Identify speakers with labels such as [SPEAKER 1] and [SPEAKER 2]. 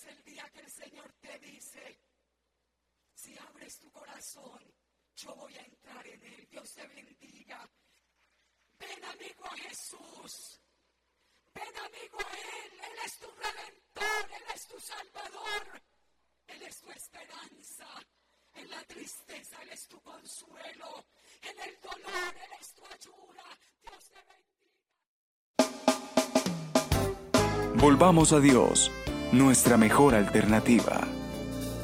[SPEAKER 1] es el día que el Señor te dice, si abres tu corazón, yo voy a entrar en él. Dios te bendiga. Ven, amigo, a Jesús. Ven, amigo, a Él. Él es tu Redentor. Él es tu Salvador. Él es tu esperanza. En la tristeza, Él es tu consuelo. En el dolor, Él es tu ayuda. Dios te bendiga.
[SPEAKER 2] Volvamos a Dios, nuestra mejor alternativa.